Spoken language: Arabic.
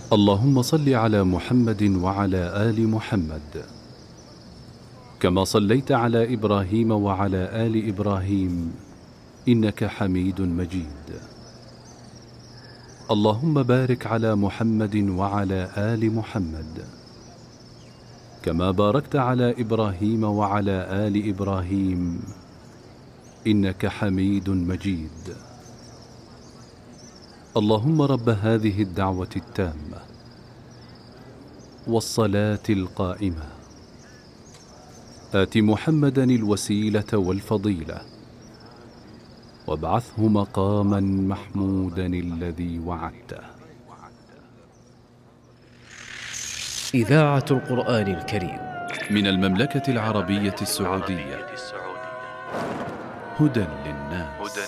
اللهم صل على محمد وعلى آل محمد كما صليت على إبراهيم وعلى آل إبراهيم إنك حميد مجيد. اللهم بارك على محمد وعلى آل محمد كما باركت على إبراهيم وعلى آل إبراهيم إنك حميد مجيد. اللهم رب هذه الدعوة التامة والصلاة القائمة آت محمدا الوسيلة والفضيلة وابعثه مقاما محمودا الذي وعدته. إذاعة القرآن الكريم من المملكة العربية السعودية، هدى للناس.